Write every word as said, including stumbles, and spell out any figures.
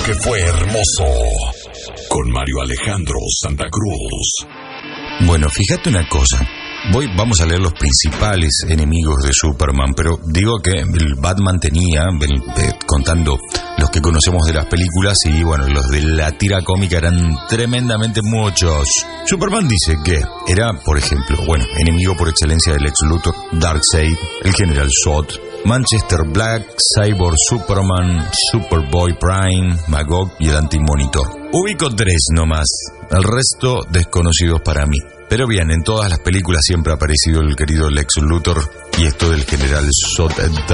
que fue hermoso. Con Mario Alejandro Santa Cruz. Bueno, fíjate una cosa. Voy, vamos a leer los principales enemigos de Superman, pero digo que el Batman tenía, el, eh, contando los que conocemos de las películas, y bueno, los de la tira cómica eran tremendamente muchos. Superman dice que era, por ejemplo, bueno, enemigo por excelencia del Lex Luthor, Darkseid, el General Zod, Manchester Black, Cyborg Superman, Superboy Prime, Magog y el Anti-Monitor. Ubico tres nomás, el resto desconocidos para mí. Pero bien, en todas las películas siempre ha aparecido el querido Lex Luthor y esto del General Zod